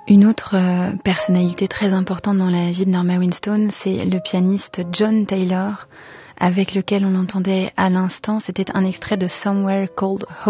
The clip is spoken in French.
Une autre personnalité très importante dans la vie de Norma Winstone, c'est le pianiste John Taylor, avec lequel on entendait à l'instant, c'était un extrait de Somewhere Called